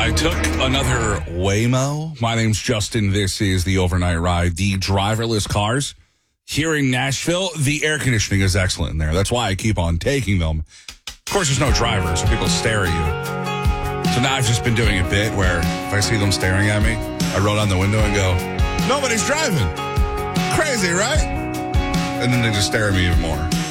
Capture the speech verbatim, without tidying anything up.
I took another Waymo. My name's Justin. This is the Overnight Ride. The driverless cars here in Nashville, the air conditioning is excellent in there. That's why I keep on taking them. Of course, there's no driver, so people stare at you. So now I've just been doing a bit where if I see them staring at me, I roll down the window and go, nobody's driving. Crazy, right? And then they just stare at me even more.